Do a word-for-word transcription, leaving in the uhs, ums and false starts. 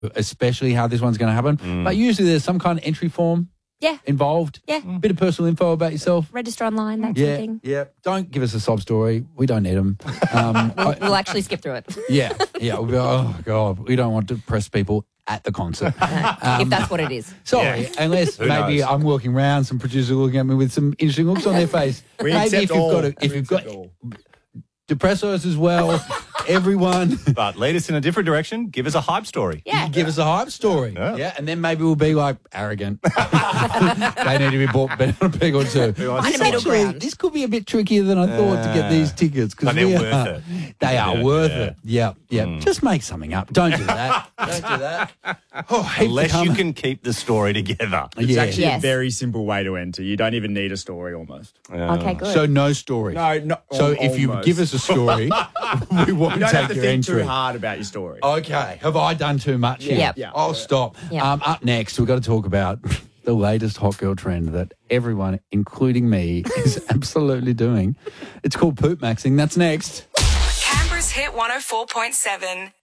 especially how this one's going to happen. Mm. But usually there's some kind of entry form Yeah. involved. Yeah. Bit of personal info about yourself. Register online, that sort Yeah, of thing. yeah. Don't give us a sob story. We don't need them. Um, We'll, I- we'll actually skip through it. yeah, yeah. We'll be, oh, God, we don't want depressed people at the concert. if that's what it is. Sorry, Yeah. unless Who maybe knows? I'm walking around, some producers are looking at me with some interesting looks on their face. We maybe accept if you've all. got a, if We you've got accept all. depressos as well, everyone. But lead us in a different direction. Give us a hype story. Yeah. Give us a hype story. Yeah. Yeah. And then maybe we'll be like arrogant. They need to be bought better on a peg or two. wants Find a This middle actually- ground. This could be a bit trickier than I thought to get these tickets. 'cause But they're we worth are- it. They are Yeah, worth yeah. it. Yeah, yeah. Just make something up. Don't do that. Don't do that. Oh, heaps to Unless you come. can keep the story together. It's Yeah. actually Yes. a very simple way to enter. You don't even need a story almost. Okay, good. So no story. No, no. So al- if you almost. give us a story, we won't You don't take have to your think entry. too hard about your story. Okay. Have I done too much here? Yep. Yeah. I'll stop. Yep. Um, up next, we've got to talk about the latest hot girl trend that everyone, including me, is absolutely doing. It's called poop maxing. That's next. Canberra's Hit one oh four point seven.